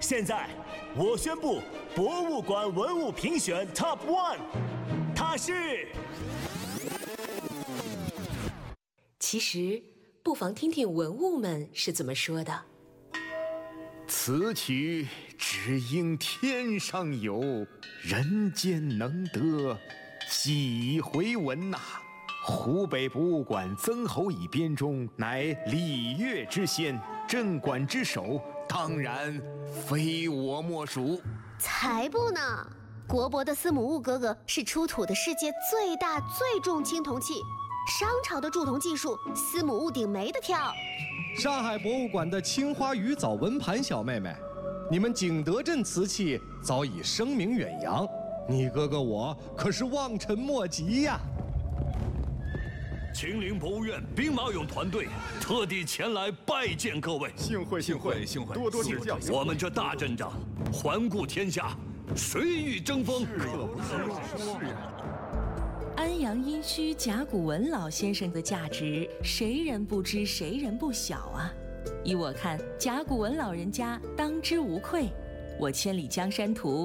现在我宣布博物馆文物评选 Top One， 它是…… 其实，不妨听听文物们是怎么说的。 此曲只应天上有，人间能得几回闻呐！湖北博物馆曾侯乙编钟，乃礼乐之先，镇馆之首，当然非我莫属。 才不呢！国博的司母戊哥哥是出土的世界最大最重青铜器，商朝的铸铜技术，司母戊鼎没得挑。 上海博物馆的青花鱼藻纹盘小妹妹，你们景德镇瓷器早已声名远扬，你哥哥我可是望尘莫及呀！ 秦陵博物院兵马俑团队特地前来拜见各位， 幸会，多多指教。 我们这大阵仗，环顾天下，谁与争锋？ 安阳殷墟甲骨文老先生的价值，谁人不知，谁人不晓啊？依我看，甲骨文老人家当之无愧。我千里江山图